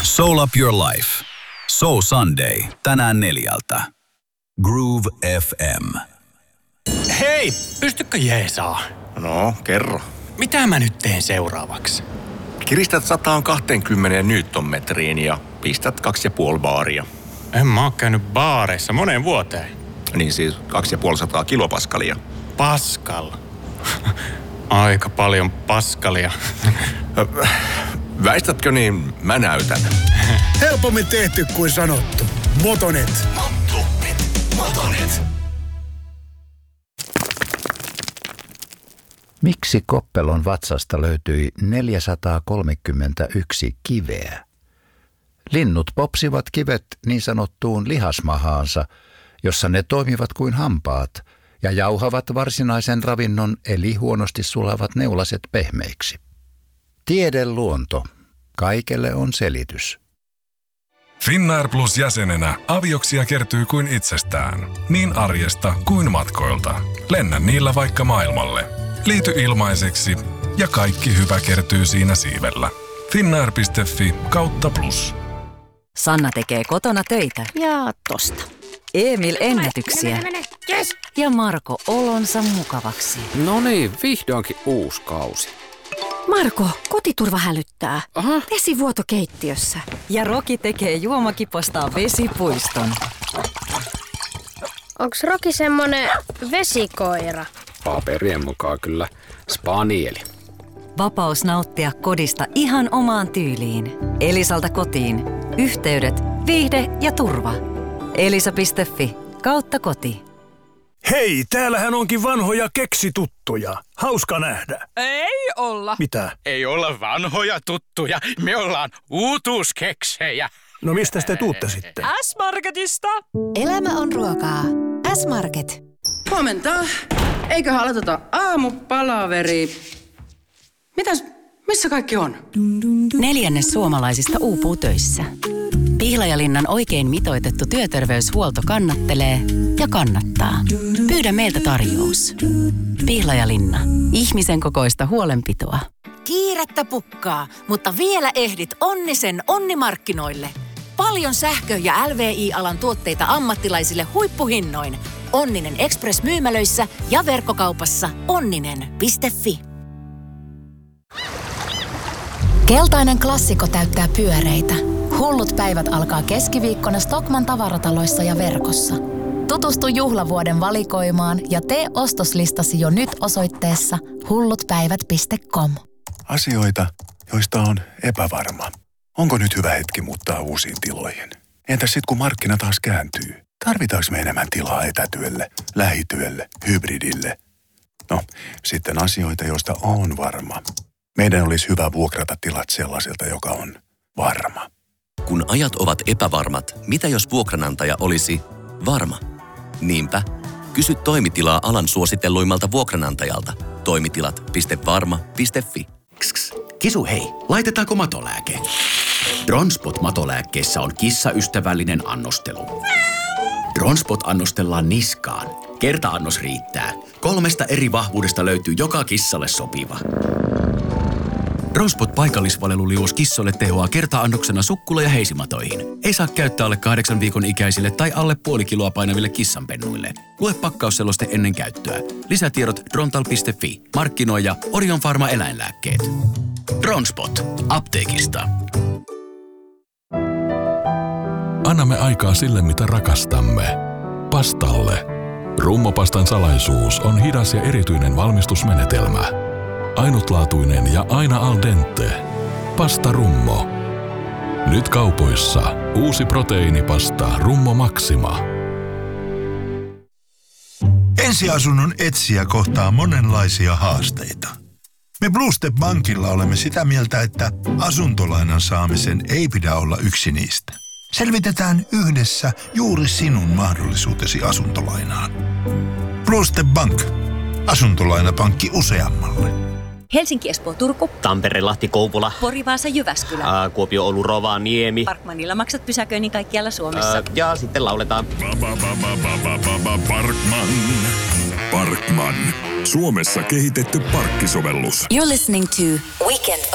Soul Up Your Life. Soul Sunday. Tänään 4. Groove FM. Hei, pystykö jeesaa? No, kerro. Mitä mä nyt teen seuraavaksi? Kiristät 120 newtonmetriin ja pistät 2,5 baaria. En mä oo käynyt baareissa moneen vuoteen. Niin siis 2,5 kilopaskalia. Paskal. Aika paljon paskalia. Väistätkö niin, mä näytän. Helpommin tehty kuin sanottu. Motonet. Motonet. Miksi Koppelon vatsasta löytyi 431 kiveä? Linnut popsivat kivet niin sanottuun lihasmahaansa, jossa ne toimivat kuin hampaat ja jauhavat varsinaisen ravinnon eli huonosti sulavat neulaset pehmeiksi. Tiedeluonto. Kaikelle on selitys. Finnair Plus jäsenenä avioksia kertyy kuin itsestään, niin arjesta kuin matkoilta. Lennä niillä vaikka maailmalle. Liity ilmaiseksi ja kaikki hyvä kertyy siinä siivellä. Finnair.fi/plus. Sanna tekee kotona töitä. Ja tosta. Emil ennätyksiä. Mene. Yes. Ja Marko olonsa mukavaksi. No niin, vihdoinkin uusi kausi. Marko, kotiturva hälyttää. Aha. Vesivuoto keittiössä. Ja Roki tekee juomakipostaan vesipuiston. Onks Roki semmonen vesikoira? Paperien mukaan kyllä spanieli. Vapaus nauttia kodista ihan omaan tyyliin. Elisalta kotiin. Yhteydet, viihde ja turva. Elisa.fi/koti. Hei, täällähän onkin vanhoja keksituttuja. Hauska nähdä. Ei olla. Mitä? Ei olla vanhoja tuttuja. Me ollaan uutuuskeksejä. No mistä te tuutte sitten? S-Marketista. Elämä on ruokaa. S-Market. Huomenta. Eiköhän aloiteta aamupalaveri. Missä kaikki on? 1/4 suomalaisista uupuu töissä. Pihlajalinnan oikein mitoitettu työterveyshuolto kannattelee ja kannattaa. Pyydä meiltä tarjous. Pihlajalinna. Ihmisen kokoista huolenpitoa. Kiirettä pukkaa, mutta vielä ehdit Onnisen onnimarkkinoille. Paljon sähkö- ja LVI-alan tuotteita ammattilaisille huippuhinnoin. Onninen Express-myymälöissä ja verkkokaupassa onninen.fi. Keltainen klassikko täyttää pyöreitä. Hullut päivät alkaa keskiviikkona Stockmann tavarataloissa ja verkossa. Tutustu juhlavuoden valikoimaan ja tee ostoslistasi jo nyt osoitteessa hullutpäivät.com. Asioita, joista on epävarma. Onko nyt hyvä hetki muuttaa uusiin tiloihin? Entäs sit kun markkina taas kääntyy? Tarvitaanko me enemmän tilaa etätyölle, lähityölle, hybridille? No, sitten asioita, joista on varma. Meidän olisi hyvä vuokrata tilat sellaiselta, joka on varma. Kun ajat ovat epävarmat, mitä jos vuokranantaja olisi varma? Niinpä, kysy toimitilaa alan suositelluimmalta vuokranantajalta. Toimitilat.varma.fi. Kisu hei, laitetaanko matolääke? Dronspot-matolääkkeessä on kissaystävällinen annostelu. Dronspot annostellaan niskaan. Kerta-annos riittää. 3 eri vahvuudesta löytyy joka kissalle sopiva. Dronspot paikallisvaleluliuos kissoille tehoaa kerta-annoksena sukkula- ja heisimatoihin. Ei saa käyttää alle 8 viikon ikäisille tai alle puoli kiloa painaville kissanpennuille. Lue pakkausseloste ennen käyttöä. Lisätiedot drontal.fi. Markkinoija Orion Pharma eläinlääkkeet. Dronspot. Apteekista. Annamme aikaa sille, mitä rakastamme. Pastalle. Rummopastan salaisuus on hidas ja erityinen valmistusmenetelmä. Ainutlaatuinen ja aina al dente. Pasta Rummo. Nyt kaupoissa uusi proteiinipasta Rummo Maxima. Ensiasunnon etsijä kohtaa monenlaisia haasteita. Me Blue Step Bankilla olemme sitä mieltä, että asuntolainan saamisen ei pidä olla yksi niistä. Selvitetään yhdessä juuri sinun mahdollisuutesi asuntolainaan. Blue Step Bank. Asuntolainapankki useammalle. Helsinki, Espoo, Turku. Tampere, Lahti, Kouvola. Pori, Vaasa, Jyväskylä. Kuopio, Oulu, Rovaniemi. Parkmanilla maksat pysäköinnin kaikkialla Suomessa. Ja sitten lauletaan. Parkman. Suomessa kehitetty parkkisovellus. You're listening to Weekend